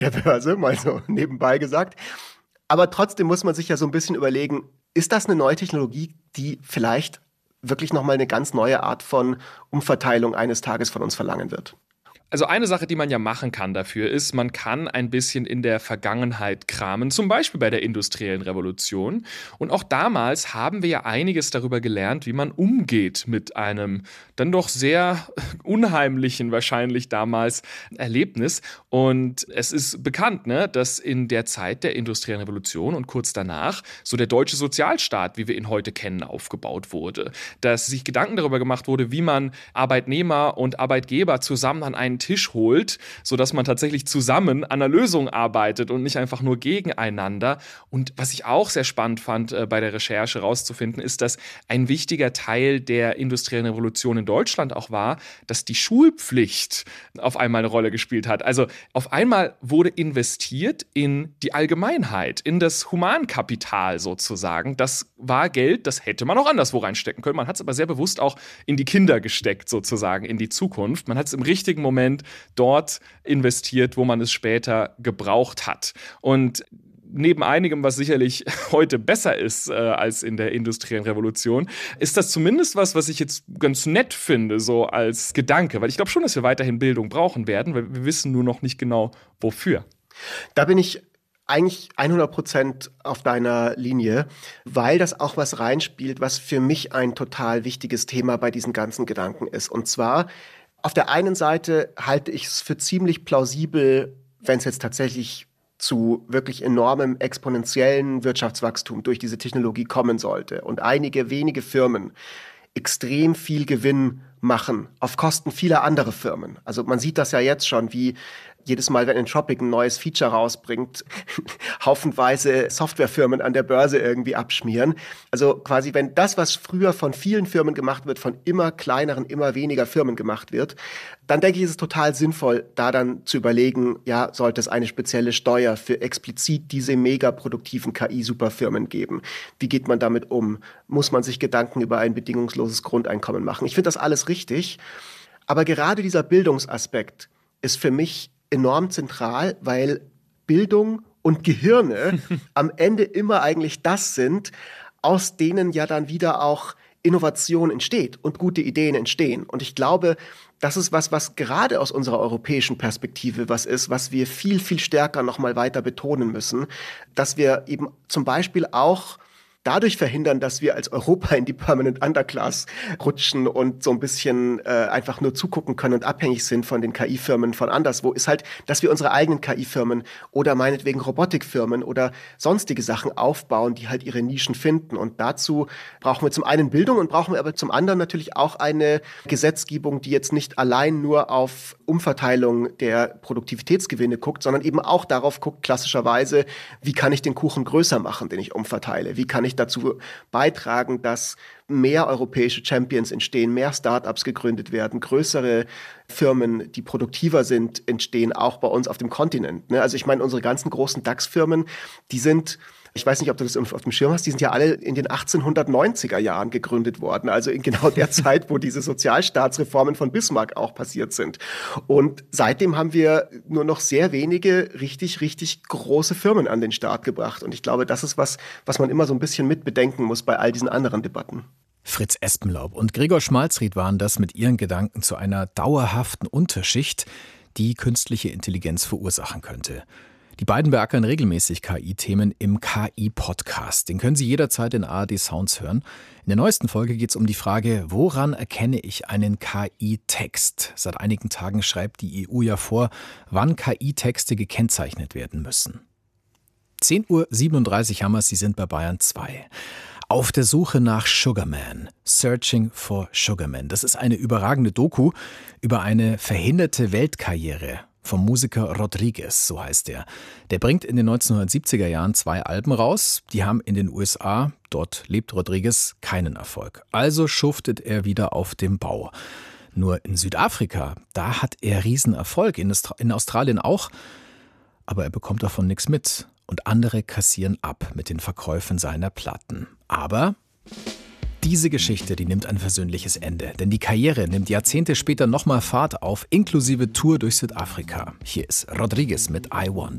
der Börse, mal so nebenbei gesagt. Aber trotzdem muss man sich ja so ein bisschen überlegen, ist das eine neue Technologie, die vielleicht wirklich nochmal eine ganz neue Art von Umverteilung eines Tages von uns verlangen wird? Also eine Sache, die man ja machen kann dafür, ist, man kann ein bisschen in der Vergangenheit kramen, zum Beispiel bei der industriellen Revolution. Und auch damals haben wir ja einiges darüber gelernt, wie man umgeht mit einem dann doch sehr unheimlichen, wahrscheinlich damals, Erlebnis. Und es ist bekannt, ne, dass in der Zeit der industriellen Revolution und kurz danach so der deutsche Sozialstaat, wie wir ihn heute kennen, aufgebaut wurde. Dass sich Gedanken darüber gemacht wurde, wie man Arbeitnehmer und Arbeitgeber zusammen an einen Tisch holt, sodass man tatsächlich zusammen an einer Lösung arbeitet und nicht einfach nur gegeneinander. Und was ich auch sehr spannend fand, bei der Recherche rauszufinden, ist, dass ein wichtiger Teil der industriellen Revolution in Deutschland auch war, dass die Schulpflicht auf einmal eine Rolle gespielt hat. Also auf einmal wurde investiert in die Allgemeinheit, in das Humankapital sozusagen. Das war Geld, das hätte man auch anderswo reinstecken können. Man hat es aber sehr bewusst auch in die Kinder gesteckt sozusagen, in die Zukunft. Man hat es im richtigen Moment dort investiert, wo man es später gebraucht hat. Und neben einigem, was sicherlich heute besser ist als in der industriellen Revolution, ist das zumindest was ich jetzt ganz nett finde, so als Gedanke. Weil ich glaube schon, dass wir weiterhin Bildung brauchen werden, weil wir wissen nur noch nicht genau, wofür. Da bin ich eigentlich 100% auf deiner Linie, weil das auch was reinspielt, was für mich ein total wichtiges Thema bei diesen ganzen Gedanken ist. Und zwar, auf der einen Seite halte ich es für ziemlich plausibel, wenn es jetzt tatsächlich zu wirklich enormem exponentiellen Wirtschaftswachstum durch diese Technologie kommen sollte und einige wenige Firmen extrem viel Gewinn machen auf Kosten vieler anderer Firmen. Also man sieht das ja jetzt schon, wie jedes Mal, wenn Entropic ein neues Feature rausbringt, haufenweise Softwarefirmen an der Börse irgendwie abschmieren. Also quasi, wenn das, was früher von vielen Firmen gemacht wird, von immer kleineren, immer weniger Firmen gemacht wird, dann denke ich, ist es total sinnvoll, da dann zu überlegen, ja, sollte es eine spezielle Steuer für explizit diese mega produktiven KI-Superfirmen geben? Wie geht man damit um? Muss man sich Gedanken über ein bedingungsloses Grundeinkommen machen? Ich finde das alles richtig, aber gerade dieser Bildungsaspekt ist für mich enorm zentral, weil Bildung und Gehirne am Ende immer eigentlich das sind, aus denen ja dann wieder auch Innovation entsteht und gute Ideen entstehen. Und ich glaube, das ist was gerade aus unserer europäischen Perspektive was ist, was wir viel, viel stärker noch mal weiter betonen müssen, dass wir eben zum Beispiel auch dadurch verhindern, dass wir als Europa in die Permanent Underclass rutschen und so ein bisschen einfach nur zugucken können und abhängig sind von den KI-Firmen von anderswo, ist halt, dass wir unsere eigenen KI-Firmen oder meinetwegen Robotikfirmen oder sonstige Sachen aufbauen, die halt ihre Nischen finden. Und dazu brauchen wir zum einen Bildung und brauchen wir aber zum anderen natürlich auch eine Gesetzgebung, die jetzt nicht allein nur auf Umverteilung der Produktivitätsgewinne guckt, sondern eben auch darauf guckt, klassischerweise, wie kann ich den Kuchen größer machen, den ich umverteile? Wie kann ich dazu beitragen, dass mehr europäische Champions entstehen, mehr Startups gegründet werden, größere Firmen, die produktiver sind, entstehen, auch bei uns auf dem Kontinent. Also ich meine, unsere ganzen großen DAX-Firmen, die sind, ich weiß nicht, ob du das auf dem Schirm hast, die sind ja alle in den 1890er Jahren gegründet worden, also in genau der Zeit, wo diese Sozialstaatsreformen von Bismarck auch passiert sind. Und seitdem haben wir nur noch sehr wenige richtig, richtig große Firmen an den Start gebracht. Und ich glaube, das ist was man immer so ein bisschen mit bedenken muss bei all diesen anderen Debatten. Fritz Espenlaub und Gregor Schmalzried waren das mit ihren Gedanken zu einer dauerhaften Unterschicht, die künstliche Intelligenz verursachen könnte. Die beiden beackern regelmäßig KI-Themen im KI-Podcast. Den können Sie jederzeit in ARD Sounds hören. In der neuesten Folge geht es um die Frage, woran erkenne ich einen KI-Text? Seit einigen Tagen schreibt die EU ja vor, wann KI-Texte gekennzeichnet werden müssen. 10:37 Uhr haben wir, Sie sind bei Bayern 2. Auf der Suche nach Sugarman. Searching for Sugarman. Das ist eine überragende Doku über eine verhinderte Weltkarriere vom Musiker Rodriguez, so heißt er. Der bringt in den 1970er Jahren 2 Alben raus. Die haben in den USA, dort lebt Rodriguez, keinen Erfolg. Also schuftet er wieder auf dem Bau. Nur in Südafrika, da hat er Riesenerfolg, in Australien auch. Aber er bekommt davon nichts mit. Und andere kassieren ab mit den Verkäufen seiner Platten. Aber diese Geschichte, die nimmt ein versöhnliches Ende. Denn die Karriere nimmt Jahrzehnte später nochmal Fahrt auf, inklusive Tour durch Südafrika. Hier ist Rodriguez mit I Want.